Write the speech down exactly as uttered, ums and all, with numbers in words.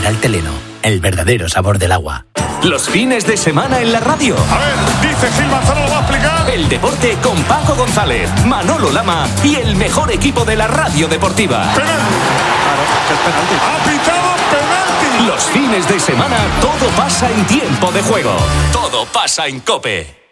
Mineral Teleno, el verdadero sabor del agua. Los fines de semana en la radio. A ver, dice Gil Manzano, ¿lo va a explicar? El deporte con Paco González, Manolo Lama y el mejor equipo de la radio deportiva. ¡Penalti! Claro, que es penalti. ¡Ha pitado penalti! Los fines de semana todo pasa en tiempo de juego. Todo pasa en COPE.